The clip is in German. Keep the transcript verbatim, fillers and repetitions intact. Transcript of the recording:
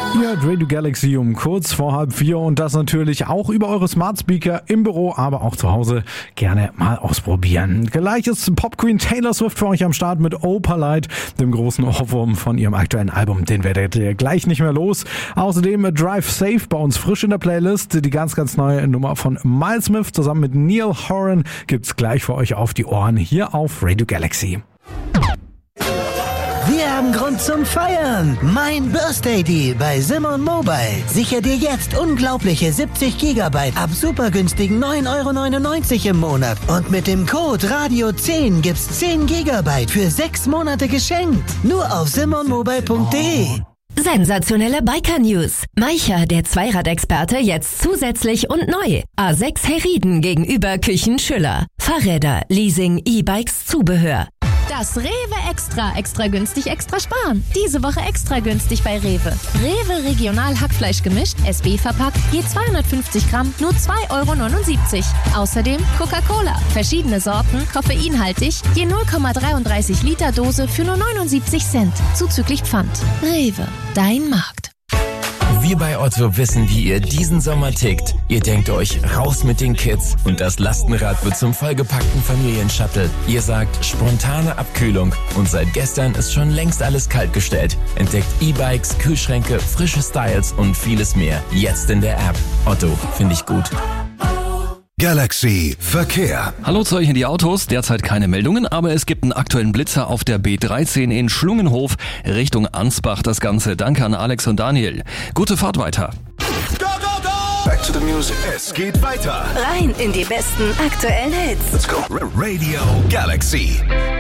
Ihr hört Radio Galaxy um kurz vor halb vier und das natürlich auch über eure Smart Speaker im Büro, aber auch zu Hause gerne mal ausprobieren. Gleich ist Pop Queen Taylor Swift für euch am Start mit Oh Polite, dem großen Ohrwurm von ihrem aktuellen Album. Den werdet ihr gleich nicht mehr los. Außerdem Drive Safe bei uns frisch in der Playlist. Die ganz, ganz neue Nummer von Miles Smith zusammen mit Neil Horan gibt's gleich für euch auf die Ohren hier auf Radio Galaxy. Wir haben Grund zum Feiern. Mein Birthday Deal bei Simon Mobile. Sichere dir jetzt unglaubliche siebzig Gigabyte ab super günstigen neun Euro neunundneunzig im Monat. Und mit dem Code Radio zehn gibt's zehn Gigabyte für sechs Monate geschenkt. Nur auf simon mobile punkt de. Sensationelle Biker-News. Maicha, der Zweiradexperte, jetzt zusätzlich und neu. A sechs Heriden gegenüber Küchen Schüller. Fahrräder, Leasing, E-Bikes, Zubehör. Das Rewe Extra. Extra günstig, extra sparen. Diese Woche extra günstig bei Rewe. Rewe Regional Hackfleisch gemischt, S B verpackt, je zweihundertfünfzig Gramm, nur zwei Euro neunundsiebzig. Außerdem Coca-Cola. Verschiedene Sorten, koffeinhaltig, je null Komma dreiunddreißig Liter Dose für nur neunundsiebzig Cent. Zuzüglich Pfand. Rewe, dein Markt. Wir bei Otto wissen, wie ihr diesen Sommer tickt. Ihr denkt euch, raus mit den Kids und das Lastenrad wird zum vollgepackten Familienshuttle. Ihr sagt, spontane Abkühlung und seit gestern ist schon längst alles kaltgestellt. Entdeckt E-Bikes, Kühlschränke, frische Styles und vieles mehr. Jetzt in der App. Otto, finde ich gut. Galaxy Verkehr. Hallo zu euch in die Autos. Derzeit keine Meldungen, aber es gibt einen aktuellen Blitzer auf der B dreizehn in Schlungenhof Richtung Ansbach. Das Ganze. Danke an Alex und Daniel. Gute Fahrt weiter. Go, go, go! Back to the music. Es geht weiter. Rein in die besten aktuellen Hits. Let's go. Radio Galaxy.